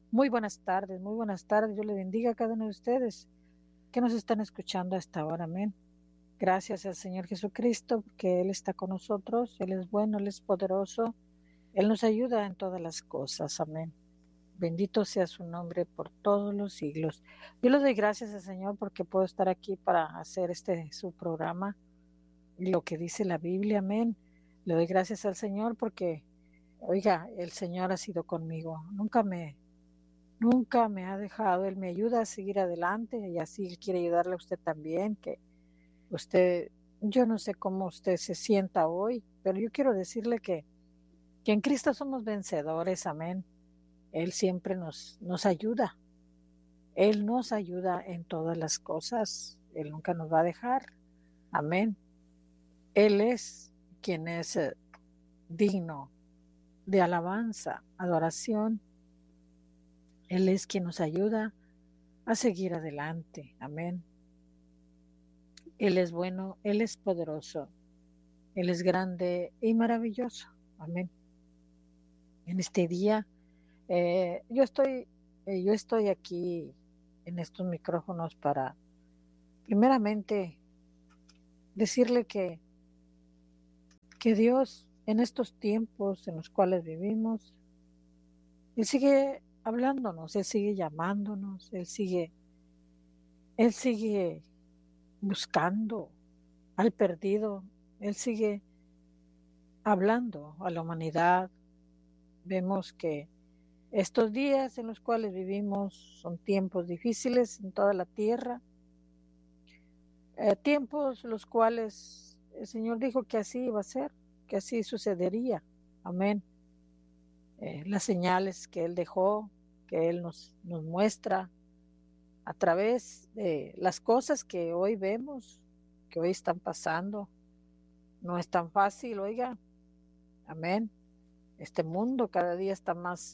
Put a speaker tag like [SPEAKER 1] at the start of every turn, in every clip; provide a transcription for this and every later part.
[SPEAKER 1] Muy buenas tardes. Yo le bendiga a cada uno de ustedes que nos están escuchando a esta hora. Amén. Gracias al Señor Jesucristo, porque Él está con nosotros. Él es bueno, Él es poderoso. Él nos ayuda en todas las cosas. Amén. Bendito sea su nombre por todos los siglos. Yo le doy gracias al Señor porque puedo estar aquí para hacer su programa, lo que dice la Biblia. Amén. Le doy gracias al Señor porque, oiga, el Señor ha sido conmigo. Nunca me ha dejado, Él me ayuda a seguir adelante y así Él quiere ayudarle a usted también, que usted, yo no sé cómo usted se sienta hoy, pero yo quiero decirle que en Cristo somos vencedores, amén. Él siempre nos ayuda, Él nos ayuda en todas las cosas, Él nunca nos va a dejar, amén. Él es quien es digno de alabanza, adoración, Él es quien nos ayuda a seguir adelante, amén. Él es bueno, Él es poderoso, Él es grande y maravilloso. Amén. En este día, yo estoy aquí en estos micrófonos para, primeramente, decirle que Dios, en estos tiempos en los cuales vivimos, Él sigue hablándonos, Él sigue llamándonos, Él sigue buscando al perdido, Él sigue hablando a la humanidad. Vemos que estos días en los cuales vivimos son tiempos difíciles en toda la tierra, tiempos los cuales el Señor dijo que así iba a ser, que así sucedería. Amén. Las señales que Él dejó, que Él nos muestra a través de las cosas que hoy vemos, que hoy están pasando. No es tan fácil, oiga. Amén. Este mundo cada día está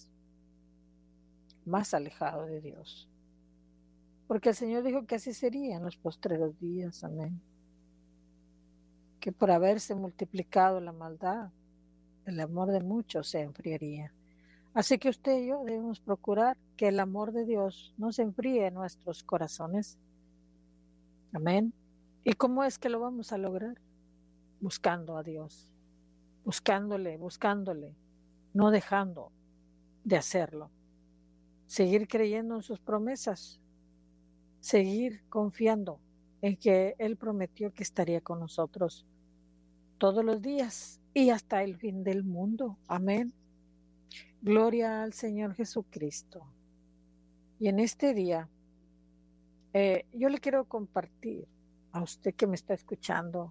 [SPEAKER 1] más alejado de Dios. Porque el Señor dijo que así sería en los postreros días, amén. Que por haberse multiplicado la maldad, el amor de muchos se enfriaría. Así que usted y yo debemos procurar que el amor de Dios no se enfríe en nuestros corazones, amén. ¿Y cómo es que lo vamos a lograr? Buscando a Dios, buscándole, no dejando de hacerlo. Seguir creyendo en sus promesas, seguir confiando en que Él prometió que estaría con nosotros todos los días y hasta el fin del mundo. Amén. Gloria al Señor Jesucristo. Y en este día, yo le quiero compartir a usted que me está escuchando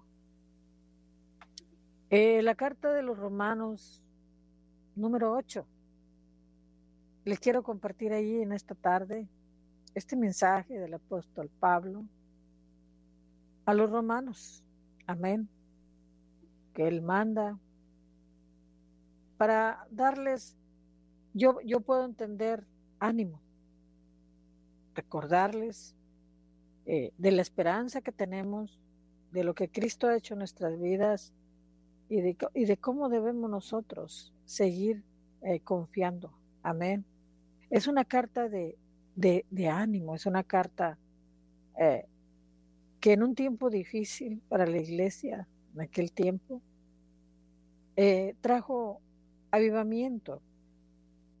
[SPEAKER 1] la carta de los Romanos número 8. Les quiero compartir ahí en esta tarde este mensaje del apóstol Pablo a los romanos. Amén. Que él manda para darles, yo puedo entender ánimo, recordarles de la esperanza que tenemos, de lo que Cristo ha hecho en nuestras vidas y de cómo debemos nosotros seguir confiando. Amén. Es una carta de ánimo, es una carta eh, que en un tiempo difícil para la iglesia, en aquel tiempo, trajo avivamiento,